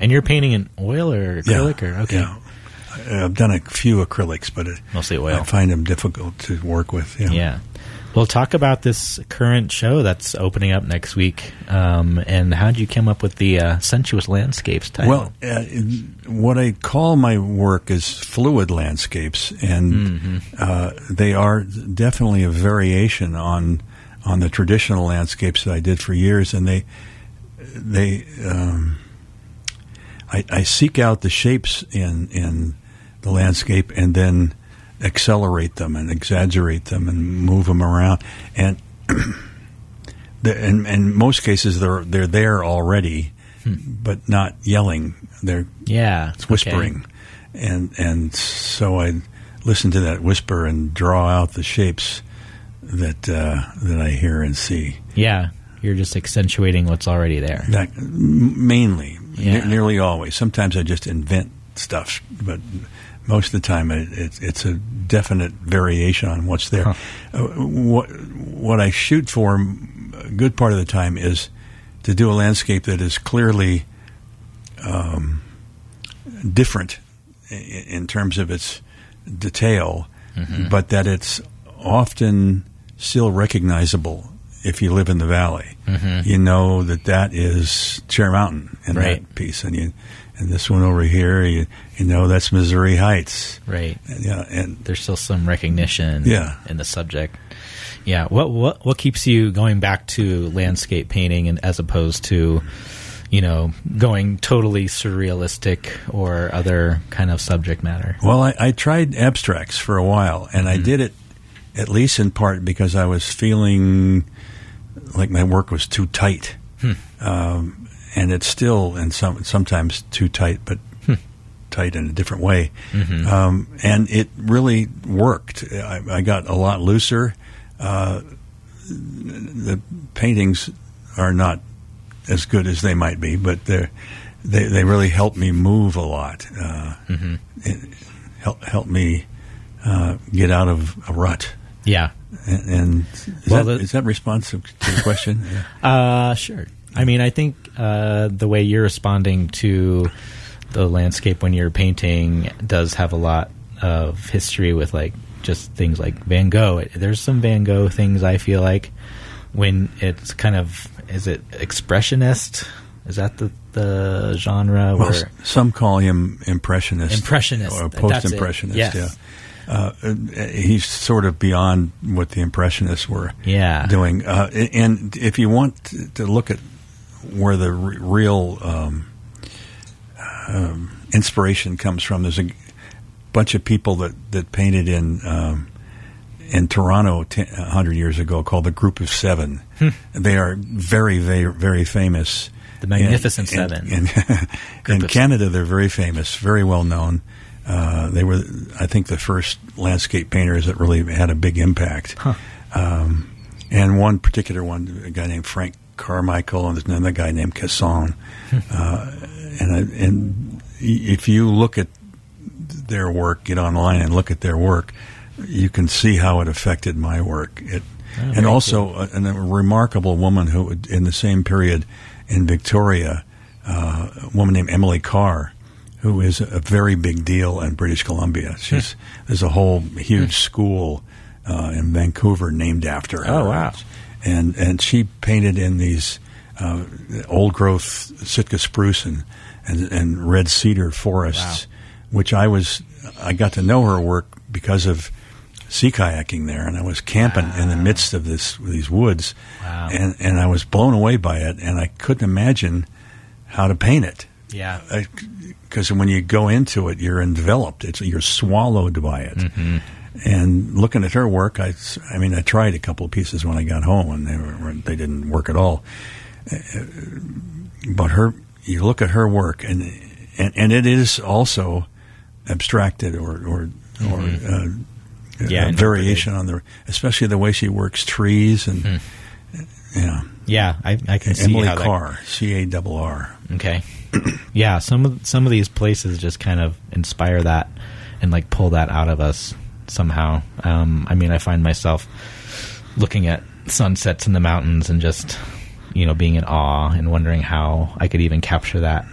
And you're painting in oil or acrylic? Okay. Yeah. I've done a few acrylics, but mostly oil. I find them difficult to work with. Yeah. Well, talk about this current show that's opening up next week, and how did you come up with the Sensuous Landscapes title? Well, what I call my work is fluid landscapes, and they are definitely a variation on the traditional landscapes that I did for years, and I seek out the shapes in the landscape and then accelerate them and exaggerate them and move them around. And in most cases, they're there already, but not yelling. They're whispering, and so I listen to that whisper and draw out the shapes that I hear and see. Yeah, you're just accentuating what's already there. That mainly. Nearly always. Sometimes I just invent stuff, but most of the time it's a definite variation on what's there. What I shoot for a good part of the time is to do a landscape that is clearly different in terms of its detail, but that it's often still recognizable. If you live in the valley, you know that is Chair Mountain in that piece, and this one over here, you know that's Missouri Heights, right? And there's still some recognition, in the subject. Yeah, what keeps you going back to landscape painting, and as opposed to, going totally surrealistic or other kind of subject matter? Well, I tried abstracts for a while, and I did it at least in part because I was feeling like my work was too tight, and it's still sometimes too tight, but tight in a different way. And it really worked. I got a lot looser. The paintings are not as good as they might be, but they really helped me move a lot. It helped me get out of a rut. Yeah. And is that responsive to your question? Sure. I mean, I think the way you're responding to the landscape when you're painting does have a lot of history with, like, just things like Van Gogh. There's some Van Gogh things I feel like when it's kind of, is it expressionist? Is that the genre? Well, some call him impressionist. Impressionist. Or post-impressionist, yes. He's sort of beyond what the Impressionists were doing. And if you want to look at where the real inspiration comes from, there's a bunch of people that painted in Toronto 100 years ago called the Group of Seven. They are very, very, very famous. The Magnificent Seven. In Canada, they're very famous, very well known. They were, I think, the first landscape painters that really had a big impact. And one particular one, a guy named Frank Carmichael, and there's another guy named Casson. And if you look at their work, get online and look at their work, you can see how it affected my work. And also a remarkable woman who, in the same period in Victoria, a woman named Emily Carr, who is a very big deal in British Columbia. There's a whole huge school in Vancouver named after her. Oh, wow. And she painted in these old-growth Sitka spruce and red cedar forests, which I got to know her work because of sea kayaking there, and I was camping in the midst of these woods, and I was blown away by it, and I couldn't imagine how to paint it. Yeah. Because when you go into it, you're enveloped. You're swallowed by it. And looking at her work, I tried a couple of pieces when I got home, and they didn't work at all. But you look at her work, and it is also abstracted or variation on especially the way she works trees and I can see Emily how Carr, C-A-R-R. Okay. Yeah, some of these places just kind of inspire that and like pull that out of us somehow. I find myself looking at sunsets in the mountains and just being in awe and wondering how I could even capture that